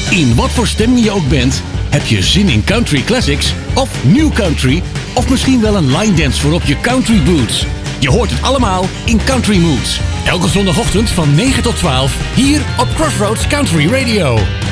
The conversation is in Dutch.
In wat voor stemming je ook bent, heb je zin in country classics of new country of misschien wel een line dance voor op je country boots. Je hoort het allemaal in Country Moods. Elke zondagochtend van 9 tot 12 hier op Crossroads Country Radio.